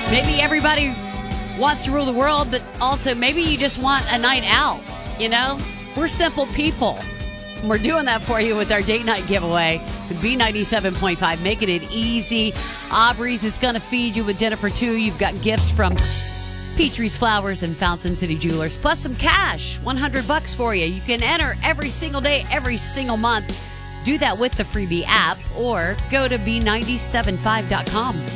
Maybe everybody wants to rule the world, but also maybe you just want a night out, you know? We're simple people. And we're doing that for you with our date night giveaway with B97.5, making it easy. Aubrey's is going to feed you with dinner for two. You've got gifts from Petrie's Flowers and Fountain City Jewelers, plus some cash, $100 for you. You can enter every single day, every single month. Do that with the freebie app or go to B975.com.